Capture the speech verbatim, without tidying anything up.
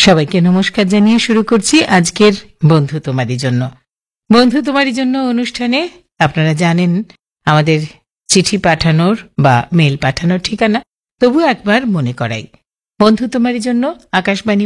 সবাইকে নমস্কার জানিয়ে শুরু করছি আজকের বন্ধু তোমারই জন্য। বন্ধু তোমারই জন্য অনুষ্ঠানে আপনারা জানেন আমাদের চিঠি পাঠানোর বা মেল পাঠানোর ঠিকানা, তবু একবার মনে করাই। বন্ধু তোমারই জন্য, আকাশবাণী